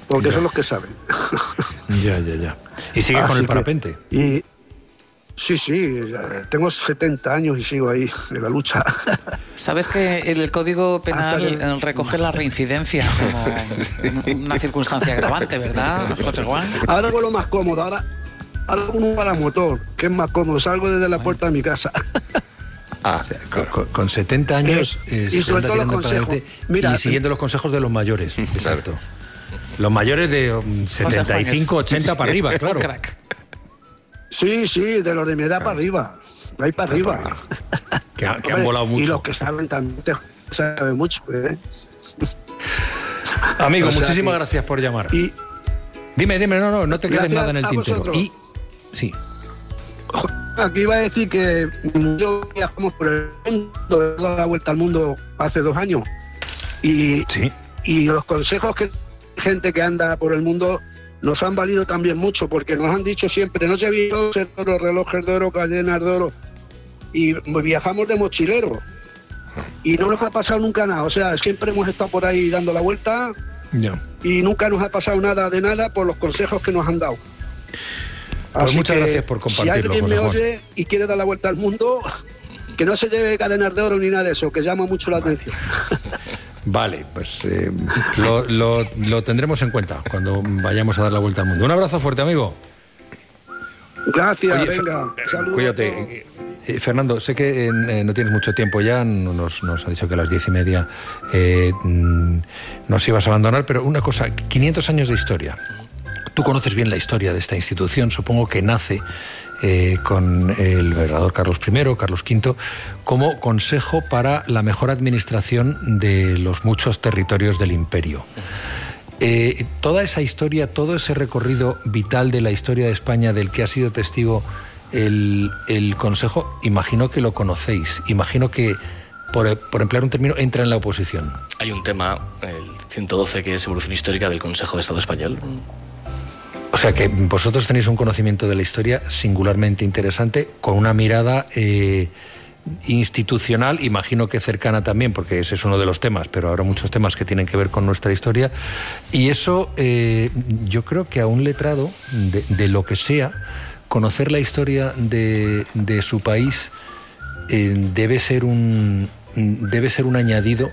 porque son los que saben. Ya. ¿Y sigue con el parapente? Sí, tengo 70 años y sigo ahí en la lucha. ¿Sabes que el Código Penal recoge la reincidencia como una circunstancia agravante, verdad, José Juan? Ahora hago lo más cómodo, ahora hago un paramotor, que es más cómodo, salgo desde la puerta de mi casa. O sea, con 70 años y sobre todo los consejos. Mira, y siguiendo los consejos de los mayores. Exacto. Los mayores de 75, 80 para arriba, claro. Crack. Sí, de los de mi edad para arriba. Ahí para arriba. Que han volado mucho. Y los que saben también saben mucho. Amigo, muchísimas gracias por llamar. Dime, no te quedes nada en el tintero. Sí. Aquí iba a decir que yo viajamos por el mundo, he dado la vuelta al mundo hace 2 años. Y los consejos que gente que anda por el mundo nos han valido también mucho, porque nos han dicho siempre, no se vio de oro, relojes de oro, cadenas de oro, y viajamos de mochilero, y no nos ha pasado nunca nada, o sea, siempre hemos estado por ahí dando la vuelta, y nunca nos ha pasado nada de nada por los consejos que nos han dado. Pues muchas gracias por compartirlo. Si alguien me oye y quiere dar la vuelta al mundo, que no se lleve cadenas de oro ni nada de eso, que llama mucho la atención. Vale, pues lo tendremos en cuenta cuando vayamos a dar la vuelta al mundo. Un abrazo fuerte, amigo. Gracias. Oye, venga. Saludos. Cuídate. Fernando, sé que no tienes mucho tiempo ya, nos ha dicho que a las 10:30 nos ibas a abandonar, pero una cosa, 500 años de historia. Tú conoces bien la historia de esta institución, supongo que nace con el emperador Carlos I, Carlos V, como consejo para la mejor administración de los muchos territorios del imperio. Toda esa historia, todo ese recorrido vital de la historia de España del que ha sido testigo el consejo, imagino que lo conocéis, imagino que, por emplear un término, entra en la oposición. Hay un tema, el 112, que es evolución histórica del Consejo de Estado Español. O sea que vosotros tenéis un conocimiento de la historia singularmente interesante, con una mirada institucional, imagino que cercana también, porque ese es uno de los temas, pero habrá muchos temas que tienen que ver con nuestra historia. Y eso, yo creo que a un letrado, de lo que sea, conocer la historia de su país debe ser un añadido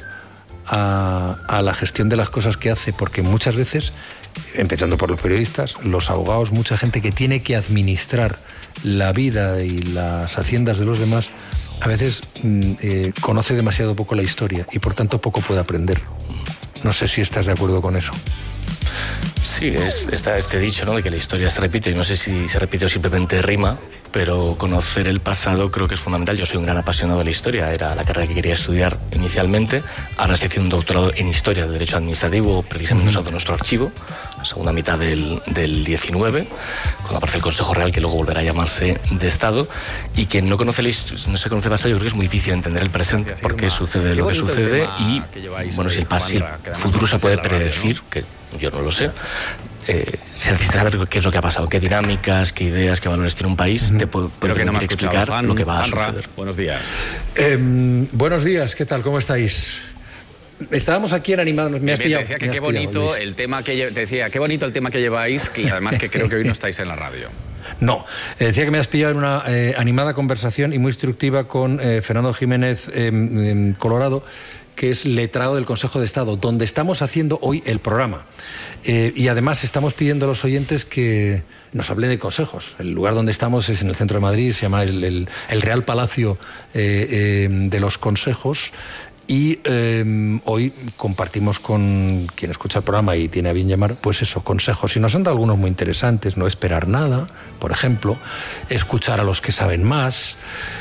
a la gestión de las cosas que hace, porque muchas veces, empezando por los periodistas, los abogados, mucha gente que tiene que administrar la vida y las haciendas de los demás, a veces conoce demasiado poco la historia y por tanto poco puede aprender. No sé si estás de acuerdo con eso. Sí, está este dicho, ¿no?, de que la historia se repite. No sé si se repite o simplemente rima, pero conocer el pasado creo que es fundamental. Yo soy un gran apasionado de la historia, era la carrera que quería estudiar inicialmente. Ahora estoy haciendo un doctorado en Historia de Derecho Administrativo, precisamente usando nuestro archivo, la segunda mitad del 19, cuando aparece el Consejo Real, que luego volverá a llamarse de Estado. Y quien no se conoce el pasado, yo creo que es muy difícil entender el presente, porque sucede lo que sucede y, bueno, si el futuro se puede predecir, que yo no lo sé, se necesita saber qué es lo que ha pasado, qué dinámicas, qué ideas, qué valores tiene un país, te puede explicar lo que va a suceder. Buenos días. Buenos días, ¿qué tal? ¿Cómo estáis? Estábamos aquí en Animados. Me has pillado. Te decía que qué bonito el tema que lleváis, y además que creo que hoy no estáis en la radio. No, decía que me has pillado en una animada conversación y muy instructiva con Fernando Jiménez Colorado, que es letrado del Consejo de Estado, donde estamos haciendo hoy el programa. Y además estamos pidiendo a los oyentes que nos hablen de consejos. El lugar donde estamos es en el centro de Madrid, se llama el Real Palacio de los Consejos. Y hoy compartimos con quien escucha el programa y tiene a bien llamar, pues eso, consejos. Y nos han dado algunos muy interesantes: no esperar nada, por ejemplo, escuchar a los que saben más.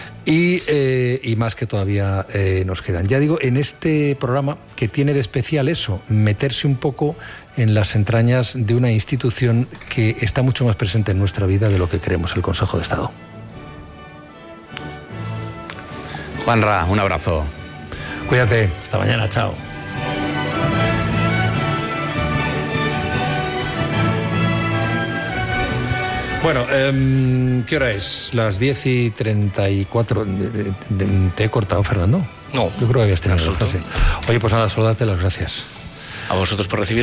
Y más que todavía nos quedan. Ya digo, en este programa, que tiene de especial eso, meterse un poco en las entrañas de una institución que está mucho más presente en nuestra vida de lo que creemos, el Consejo de Estado. Juanra, un abrazo. Cuídate, hasta mañana, chao. Bueno, ¿qué hora es? Las 10:34. ¿Te he cortado, Fernando? No. Yo creo que habías tenido la frase. Oye, pues nada, solo darte las gracias. A vosotros por recibir.